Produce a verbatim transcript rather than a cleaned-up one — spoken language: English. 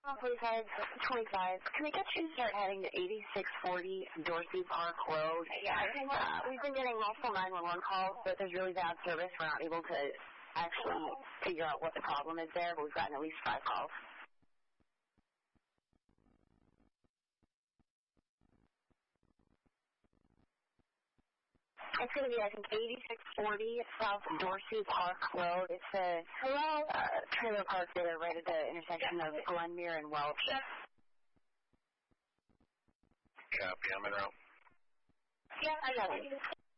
forty-five, twenty-five. Can we get you to start heading to eighty-six forty Dorsey Park Road? Yeah, I think uh, we've been getting multiple nine one one calls, but there's really bad service. We're not able to actually figure out what the problem is there, but we've gotten at least five calls. It's going to be, I think, eighty-six forty South Dorsey Park Road. It's a hello uh, trailer park there right at the intersection of Glenmere and Welch. Copy, I'm in route. Yeah, I got it.